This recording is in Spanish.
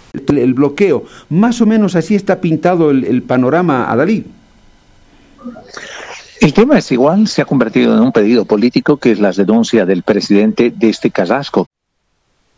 el bloqueo. Más o menos así está pintado el panorama, Adalid. El tema es igual, se ha convertido en un pedido político, que es la denuncia del presidente de este Casasco,